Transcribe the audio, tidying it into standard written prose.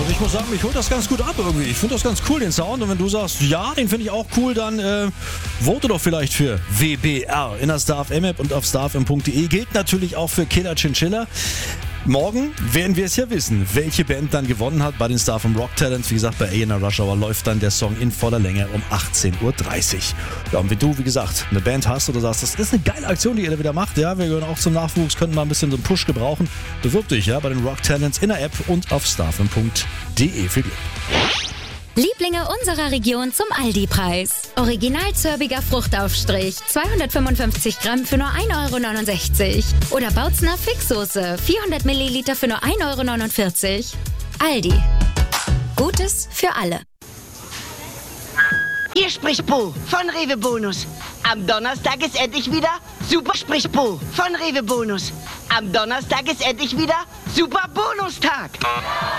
Also ich muss sagen, mich holt das ganz gut ab irgendwie. Ich finde das ganz cool, den Sound. Und wenn du sagst, ja, den finde ich auch cool, dann vote doch vielleicht für WBR in der StarFM-App und auf starfm.de. Gilt natürlich auch für Killer Chinchilla. Morgen werden wir es ja wissen, welche Band dann gewonnen hat bei den StarFM Rock Talents. Wie gesagt, bei A&R Rush Hour läuft dann der Song in voller Länge um 18.30 Uhr. Ja, und wenn du, wie gesagt, eine Band hast oder sagst, das ist eine geile Aktion, die ihr da wieder macht, ja, wir gehören auch zum Nachwuchs, könnten mal ein bisschen so einen Push gebrauchen, bewirb dich ja bei den Rock Talents in der App und auf starfm.de. Viel Glück. Lieblinge unserer Region zum Aldi-Preis. Original zörbiger Fruchtaufstrich, 255 Gramm für nur 1,69 €. Oder Bautzner Fixsoße, 400 Milliliter für nur 1,49 €. Aldi. Gutes für alle. Hier spricht Bo von Rewe Bonus. Am Donnerstag ist endlich wieder Super spricht Bo von Rewe Bonus. Am Donnerstag ist endlich wieder Super Bonustag.